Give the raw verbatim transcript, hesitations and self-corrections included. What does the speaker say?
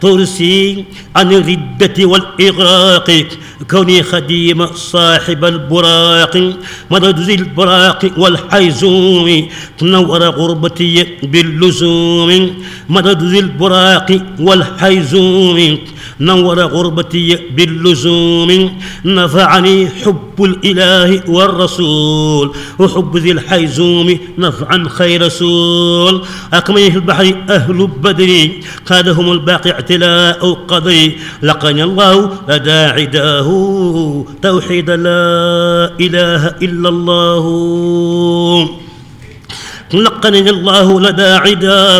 ترسي عن الردة والإغراق كوني خديم صاحب البراق مدد ذي البراق والحيزوم تنور غربتي باللزوم مدد ذي البراق والحيزوم نور غربتي باللزوم نفعني حب الإله والرسول وحب ذي الحيزوم نفعا خير رسول أكمله البحر أهل بدر قادهم الباقي اعتلاء قضي لقني الله لدى عداه توحيد لا إله إلا الله لقني الله لدى عداه